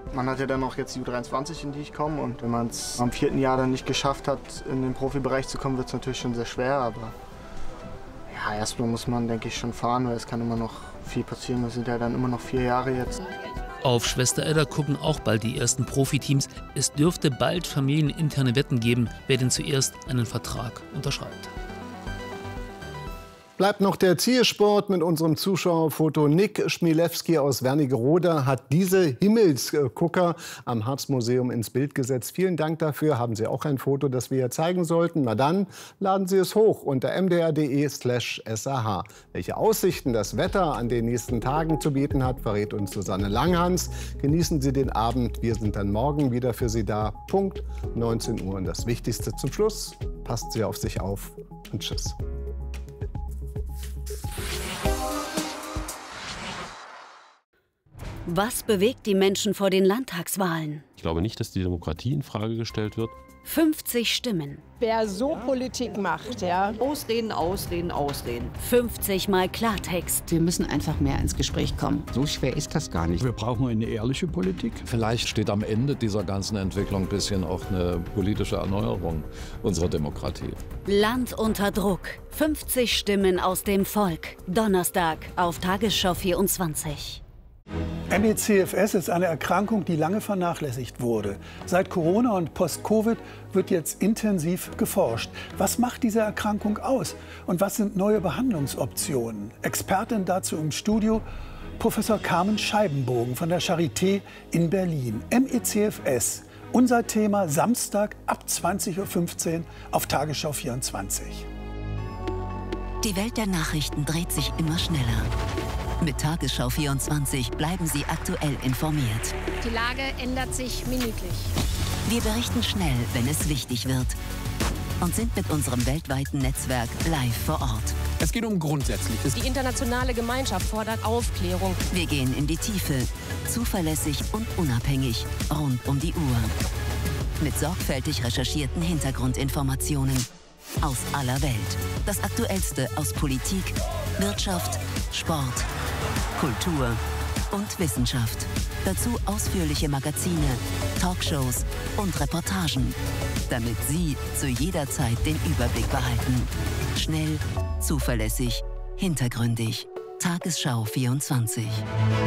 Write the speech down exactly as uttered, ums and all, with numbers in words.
Man hat ja dann noch jetzt die U dreiundzwanzig, in die ich komme. Und wenn man es am vierten Jahr dann nicht geschafft hat, in den Profibereich zu kommen, wird es natürlich schon sehr schwer. Aber ja, erstmal muss man, denke ich, schon fahren, weil es kann immer noch viel passieren. Wir sind ja dann immer noch vier Jahre jetzt. Auf Schwester Edda gucken auch bald die ersten Profiteams. Es dürfte bald familieninterne Wetten geben, wer denn zuerst einen Vertrag unterschreibt. Bleibt noch der Zielsport mit unserem Zuschauerfoto. Nick Schmielewski aus Wernigerode hat diese Himmelsgucker am Harz-Museum ins Bild gesetzt. Vielen Dank dafür. Haben Sie auch ein Foto, das wir hier zeigen sollten? Na dann, laden Sie es hoch unter m d r punkt d e slash s a h. Welche Aussichten das Wetter an den nächsten Tagen zu bieten hat, verrät uns Susanne Langhans. Genießen Sie den Abend. Wir sind dann morgen wieder für Sie da. Punkt neunzehn Uhr. Und das Wichtigste zum Schluss, passt Sie auf sich auf und tschüss. Was bewegt die Menschen vor den Landtagswahlen? Ich glaube nicht, dass die Demokratie in Frage gestellt wird. fünfzig Stimmen. Wer so Politik macht, ja. Ausreden, ausreden, ausreden. fünfzig Mal Klartext. Wir müssen einfach mehr ins Gespräch kommen. So schwer ist das gar nicht. Wir brauchen eine ehrliche Politik. Vielleicht steht am Ende dieser ganzen Entwicklung ein bisschen auch eine politische Erneuerung unserer Demokratie. Land unter Druck. fünfzig Stimmen aus dem Volk. Donnerstag auf Tagesschau vierundzwanzig. M E C F S ist eine Erkrankung, die lange vernachlässigt wurde. Seit Corona und Post-Covid wird jetzt intensiv geforscht. Was macht diese Erkrankung aus? Und was sind neue Behandlungsoptionen? Expertin dazu im Studio Professor Carmen Scheibenbogen von der Charité in Berlin. M E C F S, unser Thema Samstag ab zwanzig Uhr fünfzehn auf Tagesschau vierundzwanzig. Die Welt der Nachrichten dreht sich immer schneller. Mit Tagesschau vierundzwanzig bleiben Sie aktuell informiert. Die Lage ändert sich minütlich. Wir berichten schnell, wenn es wichtig wird. Und sind mit unserem weltweiten Netzwerk live vor Ort. Es geht um Grundsätzliches. Die internationale Gemeinschaft fordert Aufklärung. Wir gehen in die Tiefe, zuverlässig und unabhängig, rund um die Uhr. Mit sorgfältig recherchierten Hintergrundinformationen aus aller Welt. Das Aktuellste aus Politik, Wirtschaft, Sport, Kultur und Wissenschaft. Dazu ausführliche Magazine, Talkshows und Reportagen, damit Sie zu jeder Zeit den Überblick behalten. Schnell, zuverlässig, hintergründig. Tagesschau vierundzwanzig.